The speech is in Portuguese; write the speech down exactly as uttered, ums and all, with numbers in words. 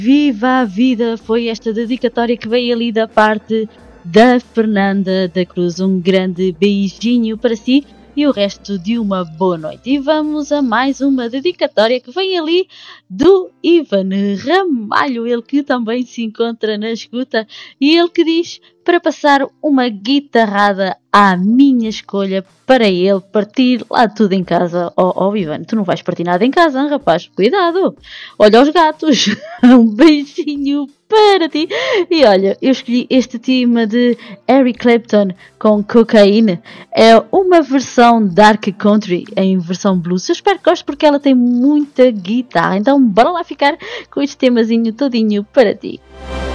Viva a vida! Foi esta dedicatória que veio ali da parte da Fernanda da Cruz. Um grande beijinho para si e o resto de uma boa noite. E vamos a mais uma dedicatória que vem ali do Ivan Ramalho, ele que também se encontra na escuta, e ele que diz para passar uma guitarrada à minha escolha para ele partir lá tudo em casa. Oh, oh Ivan, tu não vais partir nada em casa, hein, rapaz? Cuidado! Olha os gatos! Um beijinho para ti! E olha, eu escolhi este tema de Eric Clapton com Cocaine. É uma versão dark country em versão blues. Eu espero que gostes porque ela tem muita guitarra. Então bora lá ficar com este temazinho todinho para ti.